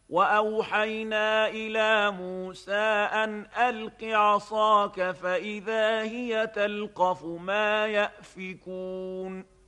وأوحينا إلى موسى أن ألق عصاك فإذا هي تلقف ما يأفكون